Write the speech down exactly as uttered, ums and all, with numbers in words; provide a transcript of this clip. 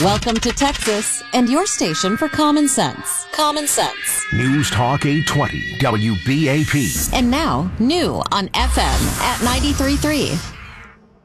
Welcome to Texas and your station for common sense. Common sense. News Talk eight twenty W B A P. And now, new on F M at ninety-three point three.